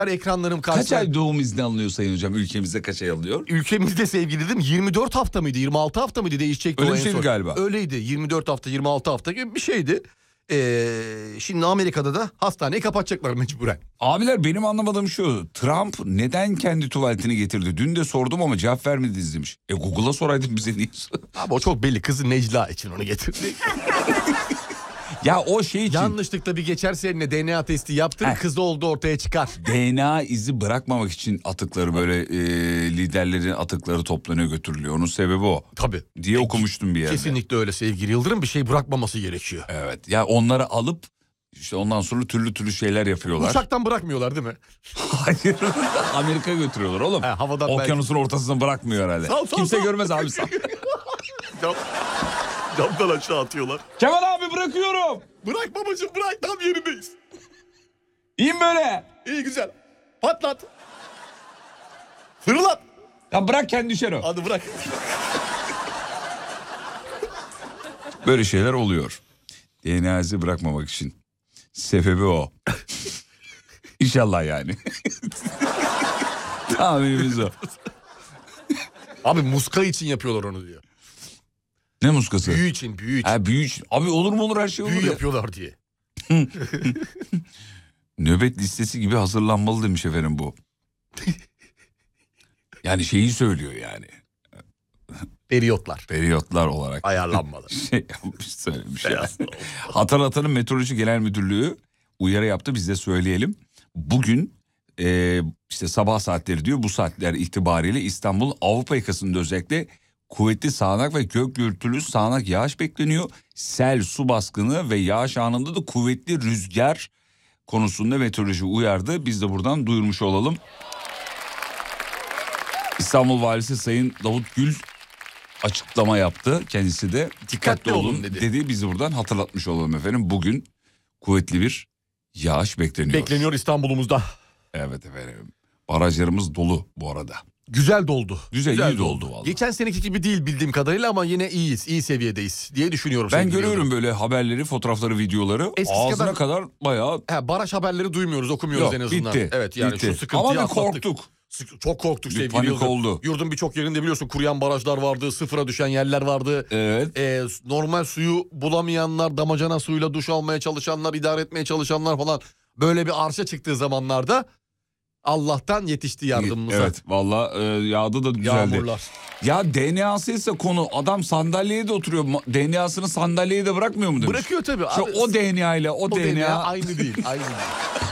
ekranlarım karşısında. Kaç ay doğum izni alınıyor Sayın Hocam? Ülkemizde kaç ay alınıyor? Ülkemizde sevgili dedim 24 hafta mıydı 26 hafta mıydı değişecekti. Öyle bir şeydi galiba. Öyleydi 24 hafta 26 hafta gibi bir şeydi. Şimdi Amerika'da da hastaneyi kapatacaklar mecburen. Abiler benim anlamadığım şu. Trump neden kendi tuvaletini getirdi? Dün de sordum ama cevap vermedi demiş. Google'a soraydın bize niye? Abi o çok belli, kızı Necla için onu getirdi. Ya o şey için. Yanlışlıkla bir geçerse eline DNA testi yaptır, kızı oldu ortaya çıkar. DNA izi bırakmamak için atıkları böyle liderlerin atıkları toplanıyor götürülüyor. Onun sebebi o. Tabii. Diye okumuştum bir yerde. Kesinlikle öyle sevgili Yıldırım, bir şey bırakmaması gerekiyor. Evet ya onları alıp işte ondan sonra türlü şeyler yapıyorlar. Uçaktan bırakmıyorlar değil mi? Hayır. Amerika götürüyorlar oğlum. Havadan okyanusun ortasından bırakmıyor herhalde. Kimse görmez abi sen. Camdan aşağı atıyorlar. Kemal abi bırakıyorum. Bırak babacığım bırak, tam yerindeyiz. İyiyim böyle. İyi güzel. Patlat. Fırlat. Ya bırak kendi düşer o. Hadi bırak. Böyle şeyler oluyor. DNA'sı bırakmamak için. Sebebi o. İnşallah yani. Tahminimiz o. Abi muska için yapıyorlar onu diyor. Ne muskası? Büyü için. Büyü için. Abi olur mu olur, her şey olur. Büyü yapıyorlar diye. Nöbet listesi gibi hazırlanmalı demiş efendim bu. Yani şeyi söylüyor yani. Periyotlar olarak. Ayarlanmalı. Söylemiş ya. Hatırlatalım, Meteoroloji Genel Müdürlüğü uyarı yaptı, biz de söyleyelim. Bugün işte sabah saatleri diyor, bu saatler itibariyle İstanbul Avrupa yakasında özellikle kuvvetli sağanak ve gök gürültülü sağanak yağış bekleniyor. Sel, su baskını ve yağış anında da kuvvetli rüzgar konusunda meteoroloji uyardı. Biz de buradan duyurmuş olalım. İstanbul Valisi Sayın Davut Gül açıklama yaptı. Kendisi de dikkatli olun dedi. Biz de buradan hatırlatmış olalım efendim. Bugün kuvvetli bir yağış bekleniyor. Bekleniyor İstanbul'umuzda. Evet efendim. Barajlarımız dolu bu arada. Güzel doldu. Güzel iyi doldu vallahi. Geçen seneki gibi değil bildiğim kadarıyla ama yine iyiyiz. İyi seviyedeyiz diye düşünüyorum. Ben görüyorum böyle haberleri, fotoğrafları, videoları. Eskisi ağzına kadar bayağı. Baraj haberleri duymuyoruz, okumuyoruz en azından. Bitti. Evet yani bitti. şu sıkıntıyı ama atlattık. korktuk. Çok korktuk sevgili panik Yıldırım. oldu. Yurdun birçok yerinde biliyorsun kuruyan barajlar vardı, sıfıra düşen yerler vardı. Evet. Normal suyu bulamayanlar, damacana suyuyla duş almaya çalışanlar, idare etmeye çalışanlar falan. Böyle bir arşa çıktığı zamanlarda Allah'tan yetişti yardımımıza. Evet valla yağdı da düzeldi. Yağmurlar. Ya DNA'sıysa konu, adam sandalyeye de oturuyor. DNA'sını sandalyeye de bırakmıyor mu demiş. Bırakıyor tabii. İşte o DNA ile o DNA aynı değil. Aynı değil.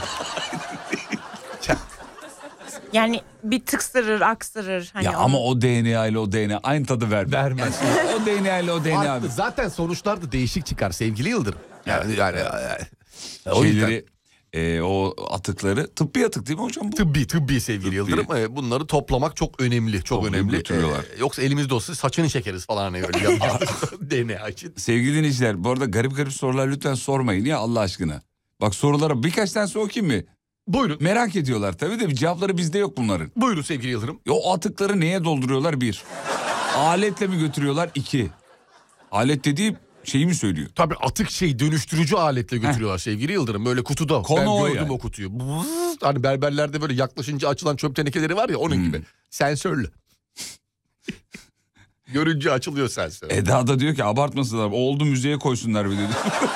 Yani bir tıksırır, aksırır. Hani ya ama o DNA ile o DNA aynı tadı vermez. O DNA ile o DNA. Zaten sonuçlar da değişik çıkar sevgili Yıldırım. Yani şeyleri o atıkları tıbbi atık değil mi hocam bu? Tıbbi sevgili Yıldırım. Bunları toplamak çok önemli. Çok önemli. Yoksa elimizde olsa saçını çekeriz falan hani öyle DNA için. Sevgili dinleyiciler, bu arada garip sorular lütfen sormayın ya Allah aşkına. Bak sorulara birkaç tane okuyayım mı? Buyurun. Merak ediyorlar tabii de cevapları bizde yok bunların. Buyurun sevgili Yıldırım. O atıkları neye dolduruyorlar? 1. Aletle mi götürüyorlar? 2. Alet dediği şeyi mi söylüyor? Tabii atık dönüştürücü aletle götürüyorlar sevgili Yıldırım. Böyle kutuda. Konu ben o gördüm yani. o kutuyu. Hani berberlerde böyle yaklaşınca açılan çöp tenekeleri var ya, onun gibi. Sensörlü. Görünce açılıyor sensör. Eda da diyor ki abartmasınlar. Oldu müzeye koysunlar bir dedi.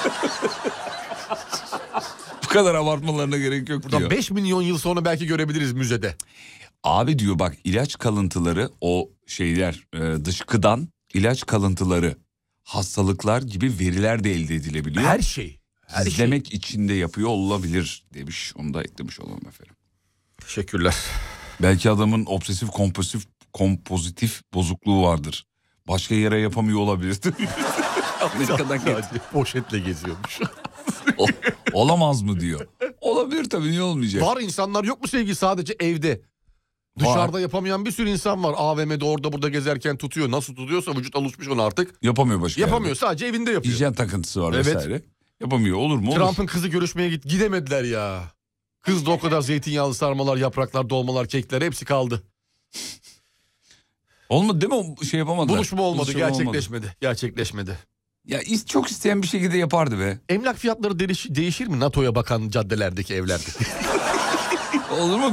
Bu kadar abartmalarına gerek yok Buradan diyor. 5 milyon yıl sonra belki görebiliriz müzede. Abi diyor bak, ilaç kalıntıları, o şeyler dışkıdan ilaç kalıntıları, hastalıklar gibi veriler de elde edilebiliyor. Her şey. İzlemek için de yapıyor olabilir demiş. Onu da eklemiş olalım efendim. Teşekkürler. Belki adamın obsesif kompozitif bozukluğu vardır. Başka yere yapamıyor olabilir. Amerika'dan poşetle geziyormuş. Olamaz mı diyor. Olabilir tabii, niye olmayacak? Var insanlar yok mu sevgili, sadece evde. Dışarıda yapamayan bir sürü insan var. AVM'de orada burada gezerken tutuyor. Nasıl tutuyorsa vücut alışmış ona artık. Yapamıyor başka Yapamıyor yerde. Sadece evinde yapıyor. Hijyen takıntısı var evet. vesaire. Yapamıyor, olur mu? Trump'ın kızı görüşmeye gidemediler ya. Kız da o kadar zeytinyağlı sarmalar, yapraklar, dolmalar, kekler hepsi kaldı. Olmadı değil mi? O şey yapamadılar. Buluşma olmadı, gerçekleşmedi. Olmadı. Gerçekleşmedi. Ya çok isteyen bir şekilde yapardı be. Emlak fiyatları değişir mi NATO'ya bakan caddelerdeki evlerde? Olur mu?